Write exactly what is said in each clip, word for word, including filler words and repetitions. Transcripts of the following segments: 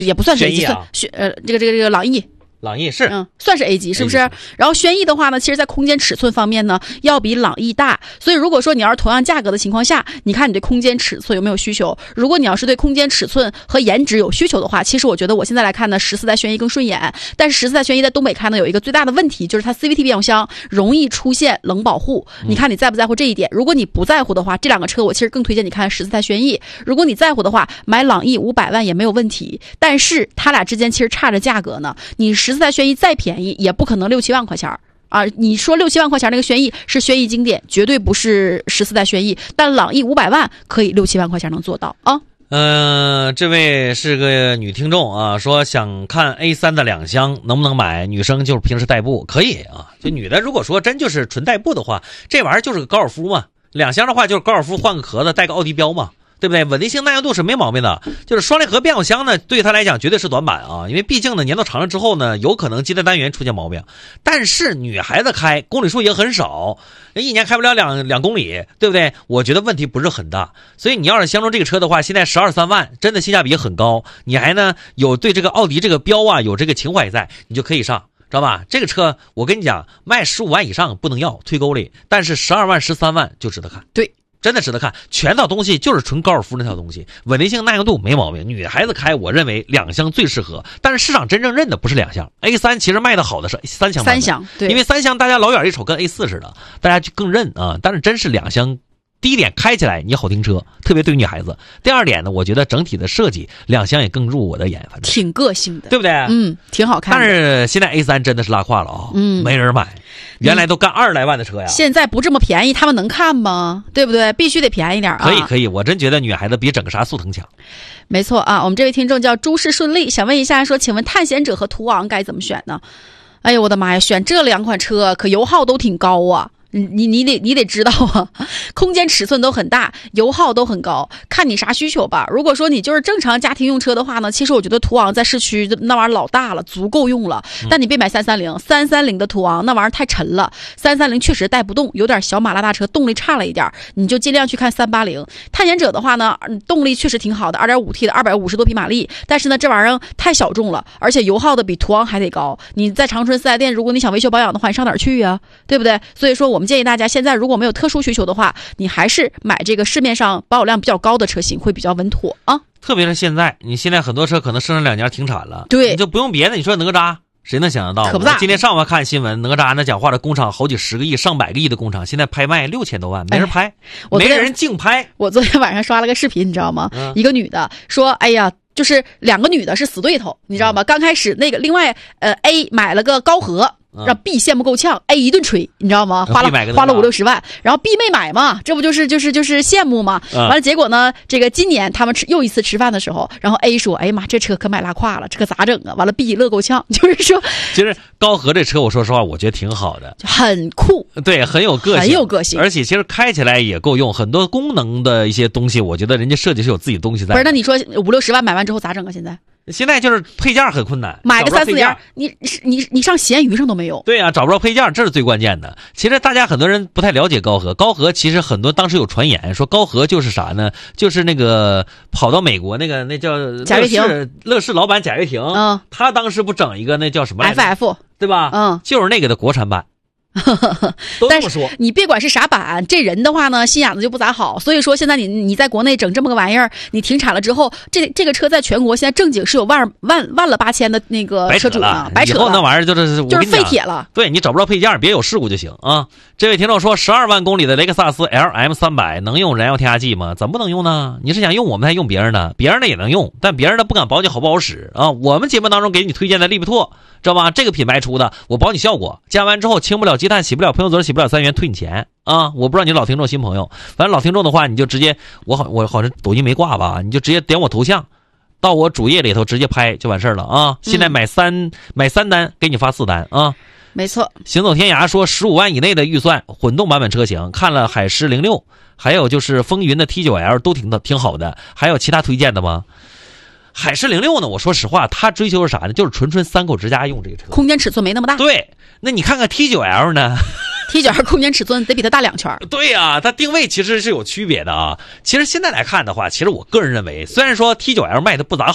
也不算是 A 级， 轩逸啊， 算呃这个这个这个朗逸。 朗逸是， 嗯，算是 A 级，是不是？ A 级然后轩逸的话呢，其实在空间尺寸方面呢，要比朗逸大。所以如果说你要是同样价格的情况下，你看你对空间尺寸有没有需求？如果你要是对空间尺寸和颜值有需求的话，其实我觉得我现在来看呢，十四代轩逸更顺眼。但是十四代轩逸在东北看呢，有一个最大的问题，就是它 C V T 变速箱容易出现冷保护。你看你在不在乎这一点？如果你不在乎的话，这两个车我其实更推荐你看十四代轩逸。如果你在乎的话，买朗逸五百万也没有问题。但是它俩之间其实差着价格呢。你十四代轩逸再便宜便宜也不可能六七万块钱啊！你说六七万块钱那个轩逸是轩逸经典，绝对不是十四代轩逸，但朗逸五百万可以六七万块钱能做到啊！ 嗯、呃，这位是个女听众啊，说想看 A 三 的两厢能不能买？女生就是平时代步可以啊，就女的如果说真就是纯代步的话，这玩意儿就是个高尔夫嘛，两厢的话就是高尔夫换个壳子带个奥迪标嘛。对不对？稳定性耐用度是没毛病的，就是双离合变速箱呢，对他来讲绝对是短板啊，因为毕竟呢年头长了之后呢，有可能机带单元出现毛病。但是女孩子开公里数也很少，一年开不了两两公里，对不对？我觉得问题不是很大。所以你要是相中这个车的话，现在十二三万，真的性价比很高，你还呢有对这个奥迪这个标啊有这个情怀在，你就可以上。知道吧？这个车我跟你讲，卖十五万以上不能要，推沟里，但是十二万、十三万就值得看。 对。 真的值得看，全套东西就是纯高尔夫那套东西，稳定性耐用度没毛病。女孩子开，我认为两厢最适合，但是市场真正认的不是两厢 ，A 三 其实卖的好的是三厢版本， 三厢对， 因为三厢大家老远一瞅跟 A 四 似的，大家就更认啊。但是真是两厢，第一点开起来你好停车，特别对于女孩子。第二点呢，我觉得整体的设计两厢也更入我的眼，反正挺个性的， 对不对？ 嗯，挺好看的。 但是现在 A 三 真的是拉胯了啊、哦， 嗯， 没人买。原来都干二十来万的车呀， 现在不这么便宜，他们能看吗？对不对？必须得便宜点啊！ 可以可以，我真觉得女孩子比整个啥速腾强。 没错啊，我们这位听众叫诸事顺利，想问一下说，请问探险者和途昂该怎么选呢？哎呦我的妈呀，选这两款车可油耗都挺高啊！你你你得你得知道啊，空间尺寸都很大，油耗都很高，看你啥需求吧。如果说你就是正常家庭用车的话呢，其实我觉得途昂在市区那玩意儿老大了，足够用了。但你别买三三零，三三零的途昂那玩意儿太沉了，三三零确实带不动，有点小马拉大车，动力差了一点，你就尽量去看三八零。探险者的话呢，动力确实挺好的， 二点五 T 的二百五十多匹马力，但是呢这玩意儿太小众了，而且油耗的比途昂还得高。你在长春四 S 店，如果你想维修保养的话，你上哪儿去呀？对不对？所以说我们建议大家现在如果没有特殊需求的话，你还是买这个市面上保有量比较高的车型会比较稳妥啊。 特别是现在，你现在很多车可能生产两年停产了， 对， 你就不用别的，你说哪吒谁能想得到？ 可不大。 今天上午看新闻，哪吒那讲话的工厂好几十个亿、上百个亿的工厂，现在拍卖六千多万，没人拍，哎、没人竞拍。 我昨天晚上刷了个视频，你知道吗？嗯、一个女的说：“哎呀。”就是两个女的是死对头，你知道吗？嗯、刚开始那个另外呃 A 买了个高和，让 B 羡慕够呛 ，A 一顿吹，你知道吗？花了花了五六十万，然后 B 没买嘛，这不就是就是就是羡慕嘛？嗯、完了结果呢，这个今年他们吃又一次吃饭的时候，然后 A 说：“哎呀妈，这车可买拉胯了，这可咋整啊？”完了 B 乐够呛，就是说， 其实高和这车，我说实话，我觉得挺好的， 很酷， 对，很有个性， 很有个性， 而且其实开起来也够用，很多功能的一些东西，我觉得人家设计是有自己东西在的。 不是，那你说五六十万买完之后咋整啊？现在？ 现在就是配件很困难， 买个三四零，你你你上闲鱼上都没有。 对啊，找不着配件，这是最关键的。其实大家很多人不太了解高和，高和其实很多当时有传言说高和就是啥呢？就是那个跑到美国那个那叫贾跃亭， 乐视老板贾跃亭，嗯，他当时不整一个那叫什么来着 F F， 对吧？ 嗯， 就是那个的国产版。都这么说， 你别管是啥版，这人的话呢，心眼子就不咋好。所以说，现在你你在国内整这么个玩意儿，你停产了之后，这这个车在全国现在正经是有万万万了八千的那个车主呢，白扯了。 以后那玩意儿就是就是废铁了。 对，你找不着配件，别有事故就行啊。这位听众说，十二万公里的雷克萨斯 L M 三百能用燃油添加剂吗？怎么不能用呢？你是想用我们还用别人的？别人的也能用，但别人的不敢保你好不好使啊。我们节目当中给你推荐的利比拓，知道吧？这个品牌出的，我保你效果，加完之后清不了积碳，洗不了喷油嘴，洗不了三元，退你钱啊！我不知道你老听众新朋友，反正老听众的话，你就直接我好我好像抖音没挂吧，你就直接点我头像，到我主页里头直接拍就完事儿了啊！现在买三、嗯、买三单给你发四单啊！ 没错。 行走天涯说十五万以内的预算混动版本车型，看了海狮零六，还有就是风云的 T 九 L 都挺的挺好的，还有其他推荐的吗？海狮零六呢，我说实话，他追求是啥呢？就是纯纯三口之家用这个车， 空间尺寸没那么大。 对，那你看看 T 九 L 呢 ？T 九 L 空间尺寸得比它大两圈。 对呀、啊，它定位其实是有区别的啊。其实现在来看的话，其实我个人认为，虽然说 T 九 L 卖的不咋好，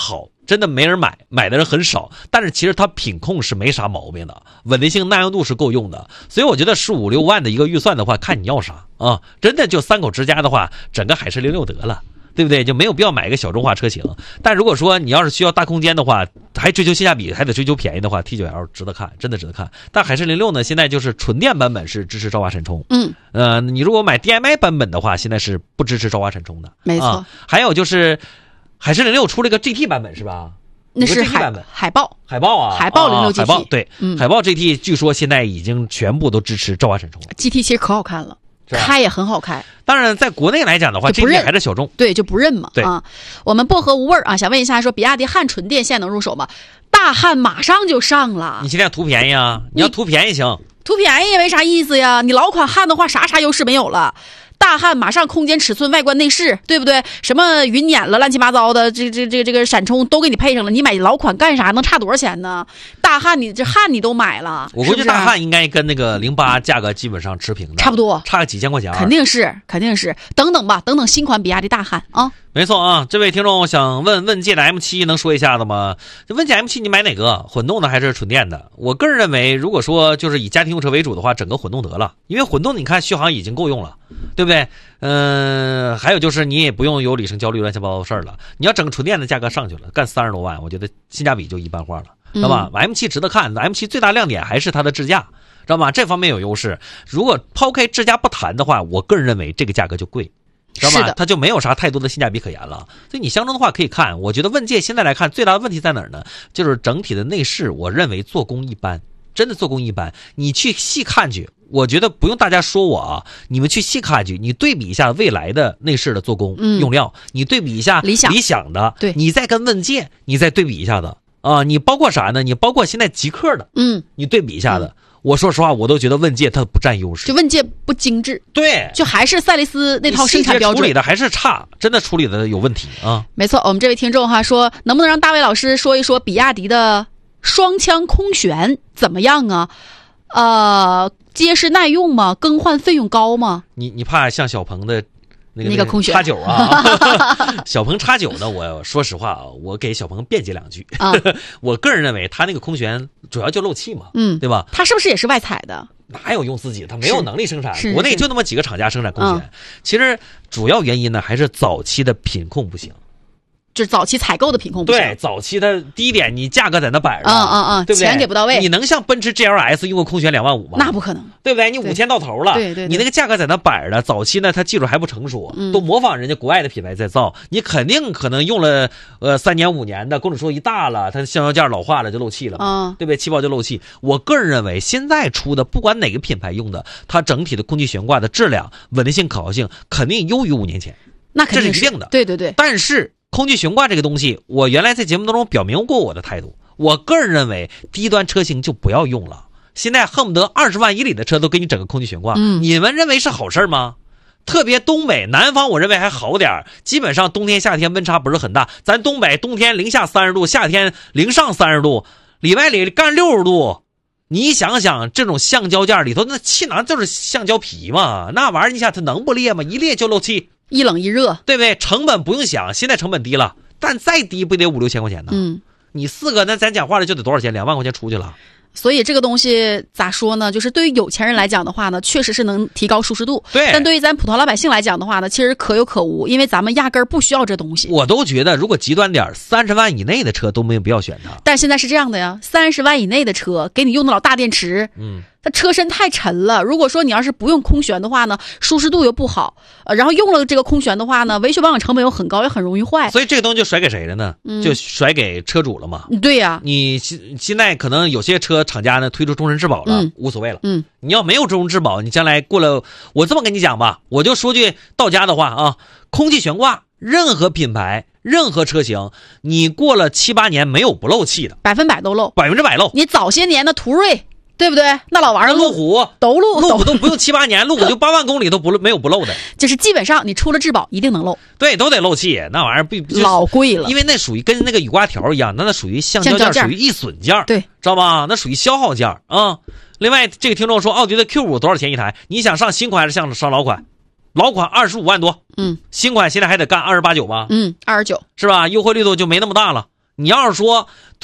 真的没人买，买的人很少，但是其实它品控是没啥毛病的，稳定性耐用度是够用的，所以我觉得十五六万的一个预算的话，看你要啥啊，真的就三口之家的话，整个海狮零六得了，对不对？就没有必要买一个小众化车型。但如果说你要是需要大空间的话，还追求性价比，还得追求便宜的话 ，T 九 L 值得看，真的值得看。但海狮零六呢，现在就是纯电版本是支持超滑闪充， 嗯， 呃，你如果买 D M I 版本的话，现在是不支持超滑闪充的， 没错。 啊、还有就是海狮零六出了一个 G T 版本是吧？ 那是海海豹， 海豹啊， 海豹零六 G T，、 啊、海豹对、嗯，海豹 G T 据说现在已经全部都支持超滑闪充。 G T 其实可好看了，开也很好开。 当然，在国内来讲的话，这点还是小众， 对，就不认嘛。 对啊，我们薄荷无味啊，想问一下，说比亚迪汉纯电现在能入手吗？大汉马上就上了。 你现在图便宜啊？你要图便宜行， 图便宜也没啥意思呀。你老款汉的话，啥啥优势没有了。大汉马上空间、尺寸、外观、内饰，对不对？什么云辇了、乱七八糟的，这这这这个闪充都给你配上了。你买老款干啥？能差多少钱呢？大汉你这汉你都买了， 我估计大汉应该跟那个零八价格基本上持平的， 差不多， 差个几千块钱。 肯定是，肯定是。等等吧，等等新款比亚迪大汉啊。 没错啊，这位听众想问问界的 M 七 能说一下子吗？问界 M 七 你买哪个？混动的还是纯电的？我个人认为，如果说就是以家庭用车为主的话，整个混动得了，因为混动你看续航已经够用了，对不对？嗯、呃，还有就是你也不用有里程焦虑乱七八糟的事儿了。你要整个纯电的价格上去了，干三十多万，我觉得性价比就一般化了，知道吧、嗯、？M 七 值得看 ，M 七 最大亮点还是它的智驾，知道吧？这方面有优势。如果抛开智驾不谈的话，我个人认为这个价格就贵。知道吧？它就没有啥太多的性价比可言了，所以你相中的话可以看。我觉得问界现在来看最大的问题在哪儿呢？就是整体的内饰，我认为做工一般，真的做工一般。你去细看去，我觉得不用大家说我啊，你们去细看去，你对比一下未来的内饰的做工、嗯、用料，你对比一下理想理想的， 对， 你再跟问界，你再对比一下子啊，你包括啥呢？你包括现在极客的， 嗯， 你对比一下子。嗯，我说实话，我都觉得问界它不占优势， 就问界不精致， 对， 就还是赛力斯那套生产标准， 处理的还是差，真的处理的有问题啊。 没错，我们这位听众哈说，能不能让大卫老师说一说比亚迪的双腔空悬怎么样啊？呃，结实耐用吗？更换费用高吗？ 你你怕像小鹏的那个那个空悬叉九啊，小鹏叉九呢？我说实话啊，我给小鹏辩解两句啊。我个人认为，它那个空悬主要就漏气嘛， 嗯， 对吧？ 它是不是也是外采的？ 哪有用自己？它没有能力生产， 国内就那么几个厂家生产空悬。嗯、其实主要原因呢，还是早期的品控不行。 就是早期采购的品控不行。 对，早期的第一点，你价格在那摆着， 嗯嗯嗯， 对不对？ 钱给不到位， 你能像奔驰 G L S 用个空悬两万五吗？ 那不可能， 对不对？你五千到头了， 对 对, 对, 对， 你那个价格在那摆着，早期呢，它技术还不成熟， 嗯、 都模仿人家国外的品牌在造，你肯定可能用了呃三年五年的，公里数一大了，它橡胶件老化了就漏气了， 嗯， 对不对？气泡就漏气。我个人认为，现在出的不管哪个品牌用的，它整体的空气悬挂的质量、稳定性、可靠性肯定优于五年前， 那肯定这是一定的， 对对对。 但是空气悬挂这个东西，我原来在节目当中表明过我的态度。我个人认为，低端车型就不要用了。现在恨不得二十万以里的车都给你整个空气悬挂， 嗯， 你们认为是好事吗？特别东北、南方，我认为还好点，基本上冬天、夏天温差不是很大。咱东北冬天零下三十度，夏天零上三十度，里外里干六十度。你想想，这种橡胶件里头那气囊就是橡胶皮嘛，那玩意儿你想它能不裂吗？一裂就漏气。 一冷一热， 对不对？成本不用想，现在成本低了，但再低不得五六千块钱呢？ 嗯， 你四个那咱讲话了就得多少钱？两万块钱出去了。 所以这个东西咋说呢？就是对于有钱人来讲的话呢，确实是能提高舒适度。 对， 但对于咱普通老百姓来讲的话呢，其实可有可无，因为咱们压根儿不需要这东西。 我都觉得，如果极端点，三十万以内的车都没有必要选它。 但现在是这样的呀，三十万以内的车给你用得了大电池， 嗯， 它车身太沉了。如果说你要是不用空悬的话呢，舒适度又不好，呃，然后用了这个空悬的话呢，维修保养成本又很高，也很容易坏。 所以这个东西就甩给谁了呢？嗯、就甩给车主了嘛。 对呀、啊， 你现在可能有些车厂家呢推出终身质保了， 嗯、 无所谓了。 嗯， 你要没有终身质保，你将来过了，我这么跟你讲吧，我就说句到家的话啊，空气悬挂，任何品牌。任何车型，你过了七八年没有不漏气的， 百分百都漏， 百分之百漏。 你早些年的途锐，对不对？那老玩意儿路虎都漏， 路虎都不用七八年，路虎就八万公里都不没有不漏的。 就是基本上你出了质保一定能漏， 对，都得漏气，那玩意儿不老贵了， 因为那属于跟那个雨刮条一样，那那属于橡胶件，属于易损件， 对， 知道吧？那属于消耗件啊、嗯。另外，这个听众说，奥迪的 Q 五多少钱一台？你想上新款还是想上老款？老款二十五万多， 嗯， 新款现在还得干二十八九吧， 嗯，二十九是吧？优惠力度就没那么大了。 你要是说